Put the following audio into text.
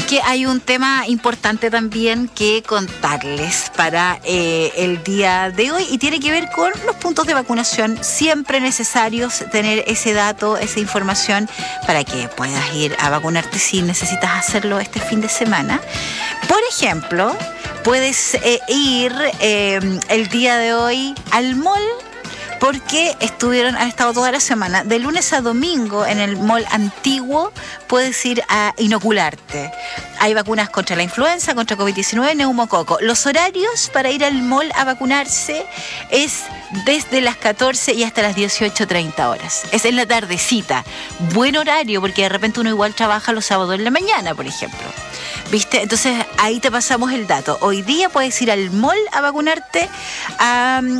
que hay un tema importante también que contarles para el día de hoy y tiene que ver con los puntos de vacunación. Siempre necesarios tener ese dato, esa información para que puedas ir a vacunarte si necesitas hacerlo este fin de semana. Por ejemplo, puedes ir el día de hoy al mall, porque han estado toda la semana, de lunes a domingo en el mall antiguo, puedes ir a inocularte. Hay vacunas contra la influenza, contra COVID-19, neumococo. Los horarios para ir al mall a vacunarse es desde las 14 y hasta las 18:30 horas. Es en la tardecita. Buen horario, porque de repente uno igual trabaja los sábados en la mañana, por ejemplo. ¿Viste? Entonces ahí te pasamos el dato. Hoy día puedes ir al mall a vacunarte